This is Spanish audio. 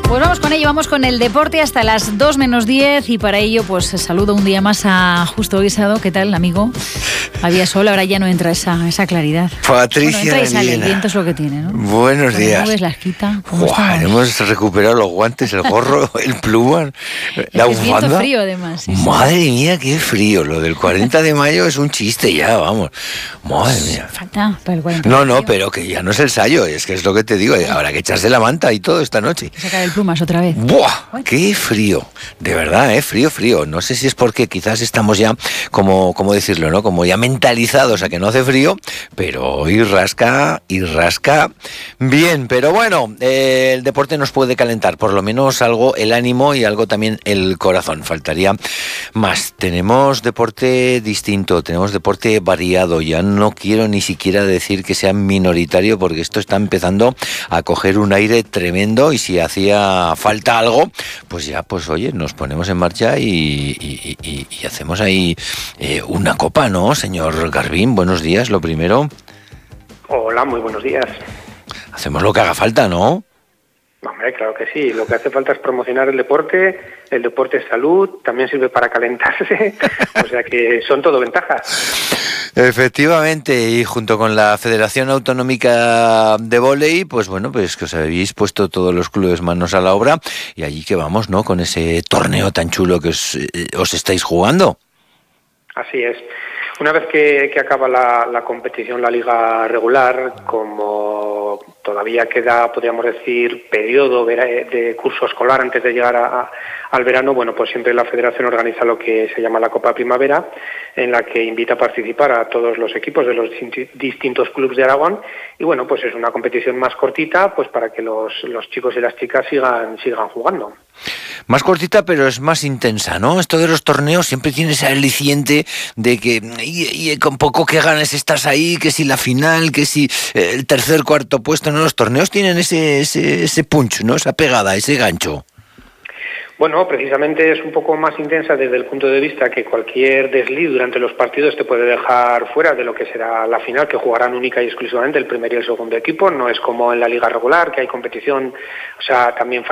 Pues vamos con ello, vamos con el deporte hasta las 2 menos 10 y para ello pues saludo un día más a Justo Guisado. ¿Qué tal, amigo? Había sol, ahora ya no entra esa claridad. Patricia, bueno, entra y sale, el viento es lo que tiene, ¿no? Buenos días. Las nubes las quita. Hemos recuperado los guantes, el gorro, el pluma, la bufanda. Es viento frío, además. Sí, Madre mía, qué frío. Lo del 40 de mayo es un chiste ya, vamos. Madre mía. Falta para el 40 No, pero que ya no es el ensayo, es que es lo que te digo. Habrá que echarse la manta y todo esta noche. Sacar el plumas otra vez. ¡Buah! ¡Qué frío! De verdad, frío. No sé si es porque quizás estamos ya, como decirlo, ¿no? Como ya mentalizados a que no hace frío, pero hoy rasca bien. Pero bueno, el deporte nos puede calentar, por lo menos algo el ánimo y algo también el corazón. Faltaría más. Tenemos deporte distinto, tenemos deporte variado. Ya no quiero ni siquiera decir que sea minoritario, porque esto está empezando a coger un aire tremendo y si hacía falta algo, pues ya, pues oye, nos ponemos en marcha y hacemos ahí una copa, ¿no, señor Garbín? Buenos días, lo primero. Hola, muy buenos días. Hacemos lo que haga falta, ¿no? Hombre, claro que sí. Lo que hace falta es promocionar el deporte es salud, también sirve para calentarse, o sea que son todo ventajas. Efectivamente, y junto con la Federación Autonómica de Vóley, pues bueno, pues que os habéis puesto todos los clubes manos a la obra y allí que vamos, ¿no? Con ese torneo tan chulo que os estáis jugando. Así es. Una vez que acaba la competición, la liga regular, como todavía queda, podríamos decir, periodo de curso escolar antes de llegar al verano, bueno, pues siempre la federación organiza lo que se llama la Copa Primavera, en la que invita a participar a todos los equipos de los distintos clubes de Aragón, y bueno, pues es una competición más cortita, pues para que los chicos y las chicas sigan jugando. Más cortita, pero es más intensa, ¿no? Esto de los torneos siempre tiene ese aliciente de que y con poco que ganes estás ahí, que si la final, que si el tercer, cuarto puesto, ¿no? Los torneos tienen ese punch, ¿no? Esa pegada, ese gancho. Bueno, precisamente es un poco más intensa desde el punto de vista que cualquier desliz durante los partidos te puede dejar fuera de lo que será la final, que jugarán única y exclusivamente el primer y el segundo equipo. No es como en la liga regular, que hay competición, o sea, también